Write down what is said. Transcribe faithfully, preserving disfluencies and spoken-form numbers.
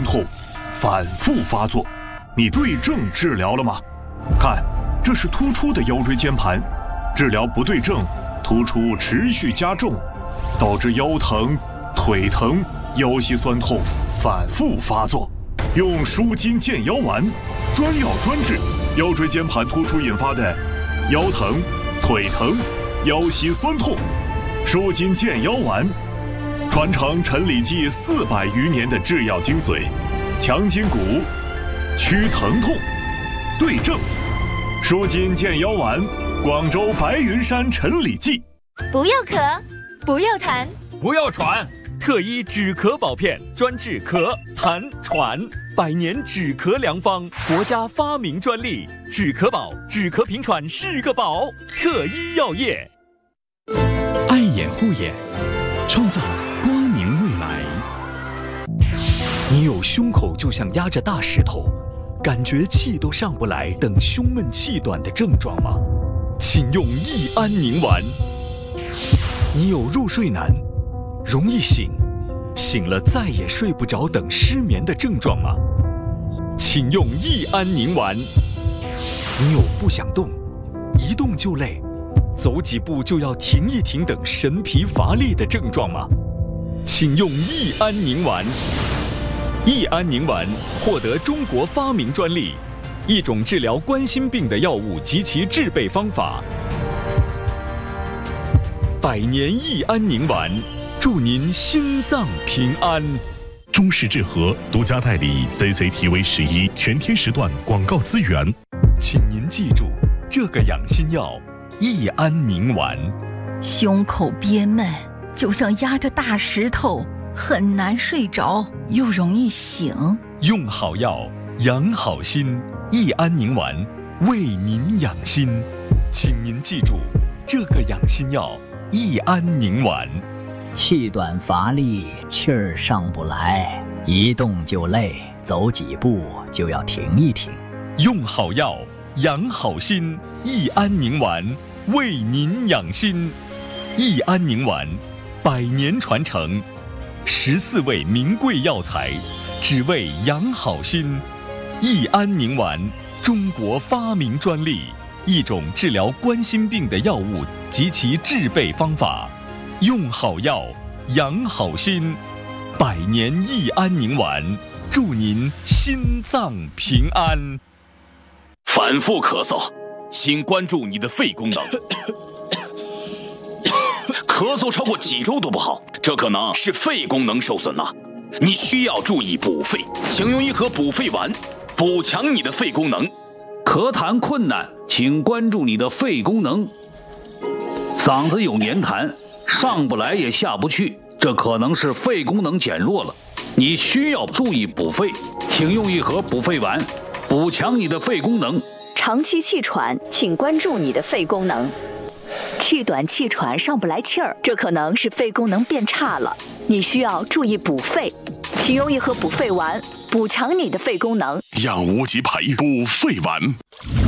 痛反复发作，你对症治疗了吗？看，这是突出的腰椎间盘，治疗不对症，突出持续加重，导致腰疼、腿疼、腰膝酸痛反复发作。用舒筋健腰丸，专药专治腰椎间盘突出引发的腰疼、腿疼、腰膝酸痛。舒筋健腰丸，传承陈李济四百余年的制药精髓，强筋骨，祛疼痛，对症。舒筋健腰丸，广州白云山陈李济。 不要咳，不要痰， 不要喘，特医止咳保片，专治咳、痰、喘，百年止咳良方，国家发明专利，止咳宝，止咳平喘是个宝。特医药业， 爱眼护眼，创造光明未来。 你有胸口就像压着大石头，感觉气都上不来等胸闷气短的症状吗？请用益安宁丸。你有入睡难，容易醒，醒了再也睡不着等失眠的症状吗？请用益安宁丸。你有不想动，一动就累，走几步就要停一停等神疲乏力的症状吗？请用益安宁丸。益安宁丸获得中国发明专利，一种治疗冠心病的药物及其制备方法。百年益安宁丸，祝您心脏平安。 中式治和独家代理 C C T V 十一全天时段广告资源。 请您记住这个养心药益安宁丸。 胸口憋闷，就像压着大石头，很难睡着，又容易醒。 用好药养好心，益安宁丸为您养心。请您记住这个养心药益安宁丸。 气短乏力，气儿上不来，一动就累，走几步就要停一停。 用好药养好心，益安宁丸为您养心。益安宁丸百年传承，十四味名贵药材，只为养好心。益安宁丸，中国发明专利，一种治疗冠心病的药物及其制备方法。用好药养好心，百年益安宁丸，祝您心脏平安。 反复咳嗽，请关注你的肺功能。咳嗽超过几周都不好，这可能是肺功能受损了，你需要注意补肺，请用一盒补肺丸，补强你的肺功能。 咳痰困难，请关注你的肺功能。嗓子有黏痰，上不来也下不去，这可能是肺功能减弱了，你需要注意补肺，请用一盒补肺丸，补强你的肺功能。 长期气喘，请关注你的肺功能。气短气喘上不来气儿，这可能是肺功能变差了，你需要注意补肺，请用一盒补肺丸，补强你的肺功能。 养无极培补肺丸。